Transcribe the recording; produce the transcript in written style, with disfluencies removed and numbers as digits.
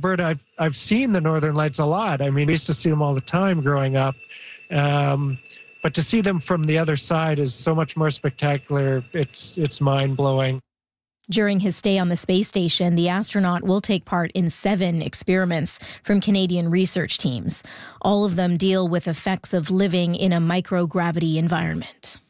Alberta, I've seen the Northern Lights a lot. I mean, I used to see them all the time growing up. But to see them from the other side is so much more spectacular. It's mind-blowing. During his stay on the space station, the astronaut will take part in 7 experiments from Canadian research teams. All of them deal with effects of living in a microgravity environment.